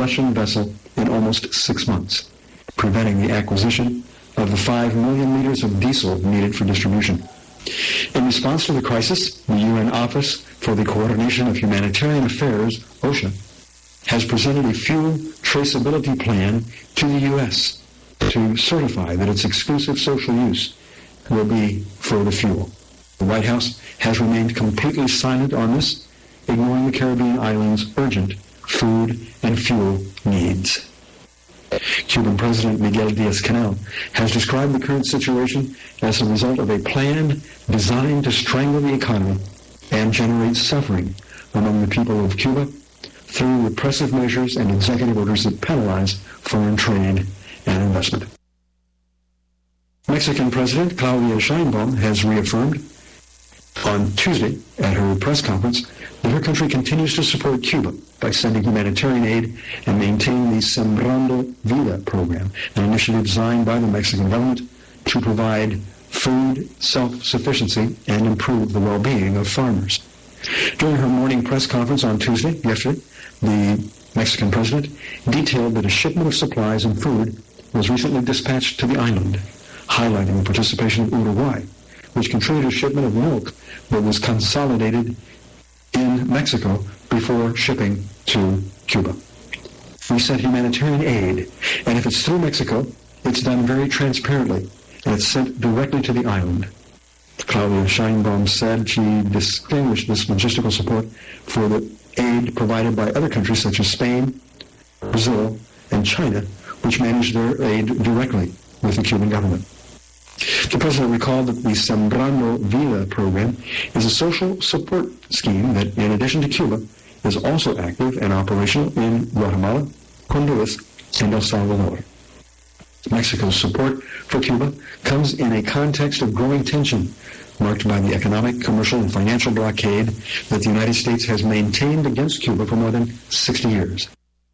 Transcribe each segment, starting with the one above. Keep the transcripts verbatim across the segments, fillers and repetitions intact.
Russian vessel in almost six months, preventing the acquisition of the five million liters of diesel needed for distribution. In response to the crisis, the U N Office for the Coordination of Humanitarian Affairs, OSHA, has presented a fuel traceability plan to the U S to certify that its exclusive social use will be for the fuel. The White House has remained completely silent on this, ignoring the Caribbean islands' urgent food and fuel needs. Cuban President Miguel Diaz-Canel has described the current situation as a result of a plan designed to strangle the economy and generate suffering among the people of Cuba through repressive measures and executive orders that penalize foreign trade and investment. Mexican President Claudia Sheinbaum has reaffirmed on Tuesday at her press conference that her country continues to support Cuba by sending humanitarian aid and maintaining the Sembrando Vida program, an initiative designed by the Mexican government to provide food self-sufficiency and improve the well-being of farmers. During her morning press conference on Tuesday, yesterday, the Mexican president detailed that a shipment of supplies and food was recently dispatched to the island, highlighting the participation of Uruguay, which contributed a shipment of milk that was consolidated in Mexico before shipping to Cuba. We sent humanitarian aid, and if it's through Mexico, it's done very transparently, and it's sent directly to the island. Claudia Sheinbaum said she distinguished this logistical support for the aid provided by other countries such as Spain, Brazil, and China, which manage their aid directly with the Cuban government. The president recalled that the Sembrando Vida program is a social support scheme that, in addition to Cuba, is also active and operational in Guatemala, Honduras, and El Salvador. Mexico's support for Cuba comes in a context of growing tension marked by the economic, commercial, and financial blockade that the United States has maintained against Cuba for more than sixty years.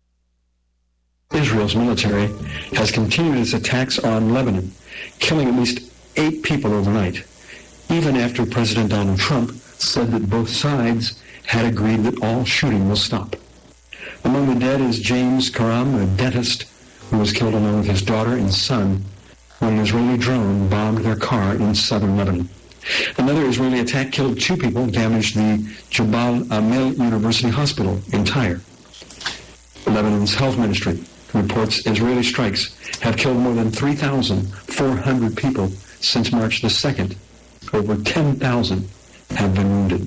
Israel's military has continued its attacks on Lebanon, killing at least eight people overnight, even after President Donald Trump said that both sides had agreed that all shooting will stop. Among the dead is James Karam, a dentist who was killed along with his daughter and son when an Israeli drone bombed their car in southern Lebanon. Another Israeli attack killed two people and damaged the Jabal Amel University Hospital in Tyre. Lebanon's health ministry reports Israeli strikes have killed more than three thousand four hundred people since March the second. Over ten thousand have been wounded.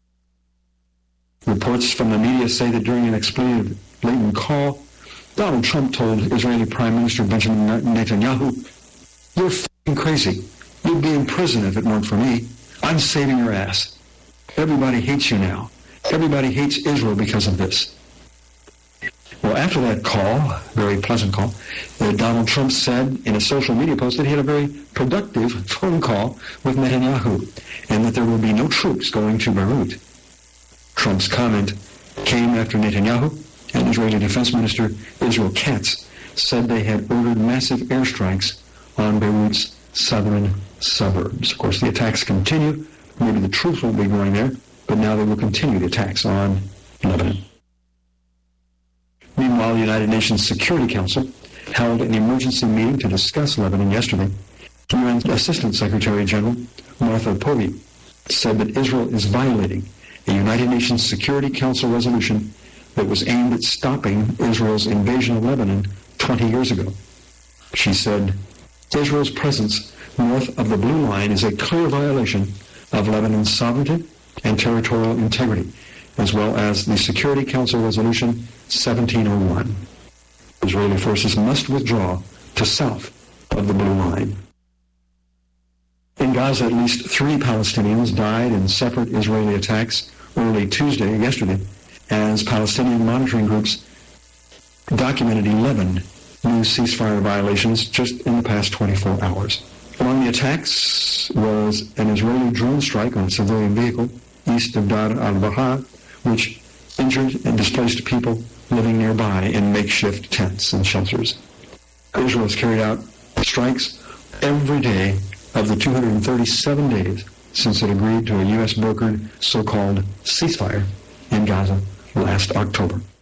Reports from the media say that during an expletive-laden call, Donald Trump told Israeli Prime Minister Benjamin Netanyahu, "You're f***ing crazy. You'd be in prison if it weren't for me. I'm saving your ass. Everybody hates you now. Everybody hates Israel because of this." Well, after that call, very pleasant call, uh, Donald Trump said in a social media post that he had a very productive phone call with Netanyahu and that there will be no troops going to Beirut. Trump's comment came after Netanyahu and Israeli Defense Minister Israel Katz said they had ordered massive airstrikes on Beirut's southern suburbs. Of course, the attacks continue. Maybe the troops won't be going there, but now they will continue the attacks on Lebanon. Meanwhile, the United Nations Security Council held an emergency meeting to discuss Lebanon yesterday. U N Assistant Secretary General Martha Povey said that Israel is violating a United Nations Security Council resolution that was aimed at stopping Israel's invasion of Lebanon twenty years ago. She said, Israel's presence north of the Blue Line is a clear violation of Lebanon's sovereignty and territorial integrity, as well as the Security Council Resolution seventeen oh one. Israeli forces must withdraw to south of the Blue Line. In Gaza, at least three Palestinians died in separate Israeli attacks early Tuesday, yesterday, as Palestinian monitoring groups documented eleven new ceasefire violations just in the past twenty-four hours. Among the attacks was an Israeli drone strike on a civilian vehicle east of Dar al-Baha, which injured and displaced people living nearby in makeshift tents and shelters. Israel has carried out strikes every day of the two hundred thirty-seven days since it agreed to a U S-brokered so-called ceasefire in Gaza last October.